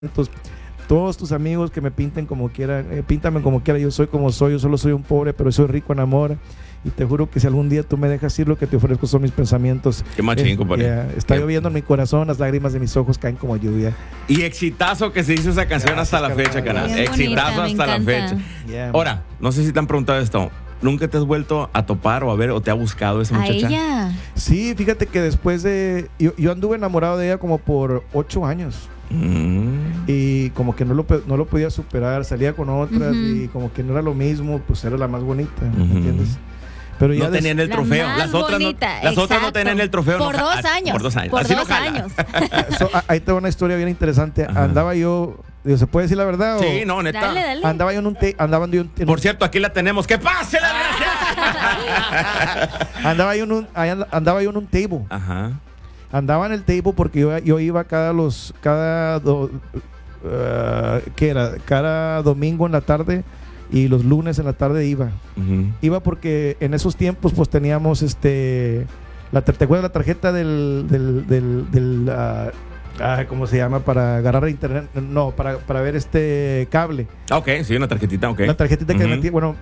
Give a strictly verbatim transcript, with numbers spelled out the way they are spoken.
todos tus amigos que me pinten como quieran, eh, píntame como quiera, yo soy como soy, yo solo soy un pobre, pero soy rico en amor. Y te juro que si algún día tú me dejas ir, lo que te ofrezco son mis pensamientos. Qué machín, Eh, compadre. yeah, está Qué- lloviendo en mi corazón, las lágrimas de mis ojos caen como lluvia. Y exitazo que se hizo esa canción Gracias, hasta la carnal. fecha, canal. Bien Exitazo bonita, me hasta la encanta. fecha. Yeah, man. Ahora, no sé si te han preguntado esto. ¿Nunca te has vuelto a topar o a ver o te ha buscado esa A muchacha? ella. Sí, fíjate que después de... Yo, yo anduve enamorado de ella como por ocho años. Mm. Y como que no lo, pe- no lo podía superar, salía con otras Ujú. y como que no era lo mismo, pues era la más bonita, ¿me Ujú. entiendes? Pero ya No des- tenían el La trofeo. más Las otras, no, bonita, las otras no exacto. tenían el trofeo. Por no, dos ah, años. Por dos años. Por Así dos no jala. años. So, a- ahí tengo una historia bien interesante. Ajá. Andaba yo, digo, ¿se puede decir la verdad? o- Sí, no, neta. Dale, dale. Andaba yo en un te- andaba yo en, en Por un- cierto, aquí la tenemos. ¡Que pase la andaba yo en un ahí and- andaba yo en un table. Ajá. Andaba en el table porque yo, yo iba cada los cada do- eh, ¿qué era? Cada domingo en la tarde y los lunes en la tarde iba. Ujú. Iba porque en esos tiempos pues teníamos este la tar- ¿te acuerdas la tarjeta del del del, del, ah, ah, ¿cómo se llama? Para agarrar internet, no, para, para ver este cable. Ah, ok, sí, una tarjetita, ok. La tarjetita que Ujú. metí, bueno,